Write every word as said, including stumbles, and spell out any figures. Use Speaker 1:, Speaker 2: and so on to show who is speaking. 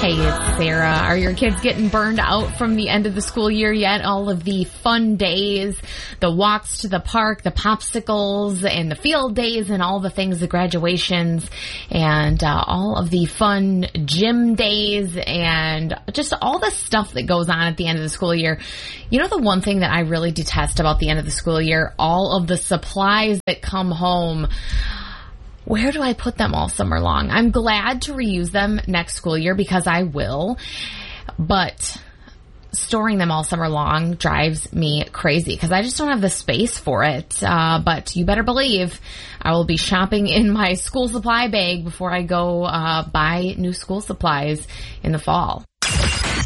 Speaker 1: Hey, it's Sarah. Are your kids getting burned out from the end of the school year yet? All of the fun days, the walks to the park, the popsicles, and the field days, and all the things, the graduations, and uh, all of the fun gym days, and just all the stuff that goes on at the end of the school year. You know, the one thing that I really detest about the end of the school year? All of the supplies that come home. Where do I put them all summer long? I'm glad to reuse them next school year because I will, but storing them all summer long drives me crazy because I just don't have the space for it. Uh, but you better believe I will be shopping in my school supply bag before I go uh, buy new school supplies in the fall.